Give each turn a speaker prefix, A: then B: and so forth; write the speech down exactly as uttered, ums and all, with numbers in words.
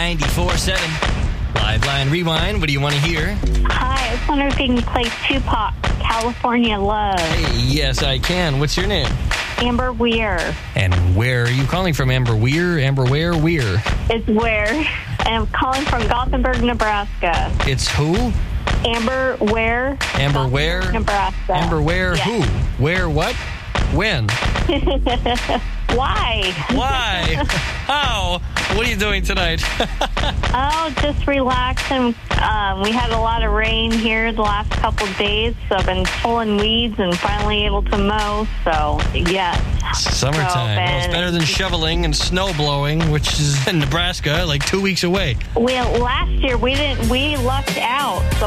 A: ninety-four point seven. Live Line Rewind. What do you want to hear?
B: Hi, I was wondering if you can play Tupac, California Love.
A: Hey, yes, I can. What's your name?
B: Amber Weir.
A: And where are you calling from, Amber Weir? Amber where? Weir.
B: It's Where. And I'm calling from Gothenburg, Nebraska.
A: It's who?
B: Amber Where.
A: Amber where?
B: Nebraska.
A: Amber where?
B: Yes.
A: Who? Where? What? When?
B: Why?
A: Why? How? What are you doing tonight?
B: Oh, just relaxing. Um, we had a lot of rain here the last couple of days, so I've been pulling weeds and finally able to mow. So, yes.
A: Summertime.
B: So,
A: Well, it's better than shoveling and snow blowing, which is in Nebraska, like two weeks away.
B: Well, last year we didn't. We lucked out. So